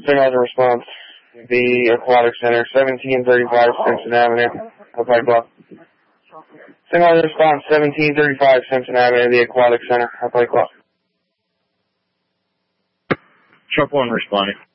Signal response. The Aquatic Center, 1735 Simpson Avenue, Pike Bluff. Signal response, 1735 Simpson Avenue, the Aquatic Center, Pike Bluff. Truck 1 responding.